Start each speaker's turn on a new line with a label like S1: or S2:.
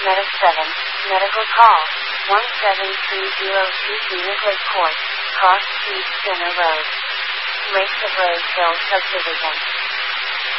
S1: Meta 7, medical call, 17302 Unit Court, Cross Street, Center Road. Lakes of Roseville Subdivision.